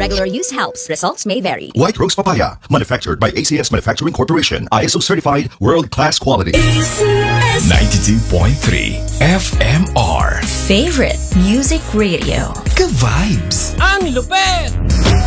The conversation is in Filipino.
Regular use helps. Results may vary. White Rose Papaya, manufactured by ACS Manufacturing Corporation. ISO certified, world-class quality. 92.3 FMR. Favorite Music Radio. Ka-vibes. Ang lupet!